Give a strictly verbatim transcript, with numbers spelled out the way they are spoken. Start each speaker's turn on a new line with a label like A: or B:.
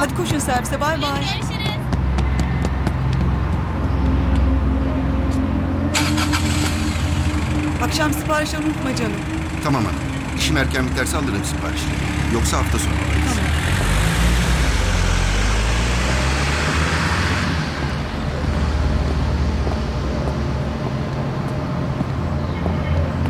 A: Hadi koşun servise, bay bay.
B: Görüşürüz.
A: Akşam siparişleri unutma canım.
C: Tamam hanım. İşim erken biterse alırım siparişleri. Yoksa hafta sonu alırız.
A: Tamam.